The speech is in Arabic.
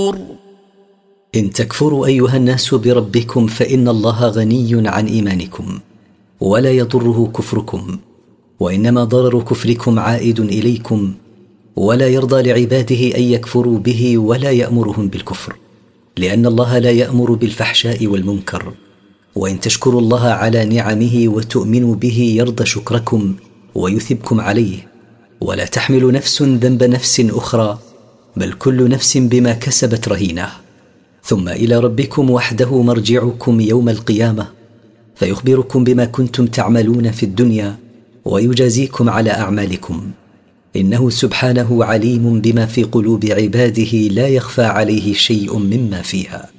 الكفور. إن تكفروا أيها الناس بربكم فإن الله غني عن إيمانكم ولا يضره كفركم، وإنما ضرر كفركم عائد إليكم، ولا يرضى لعباده أن يكفروا به ولا يأمرهم بالكفر، لأن الله لا يأمر بالفحشاء والمنكر. وإن تشكروا الله على نعمه وتؤمنوا به يرضى شكركم ويثبكم عليه. ولا تحمل نفس ذنب نفس أخرى، بل كل نفس بما كسبت رهينة. ثم إلى ربكم وحده مرجعكم يوم القيامة، فيخبركم بما كنتم تعملون في الدنيا ويجازيكم على أعمالكم. إنه سبحانه عليم بما في قلوب عباده، لا يخفى عليه شيء مما فيها.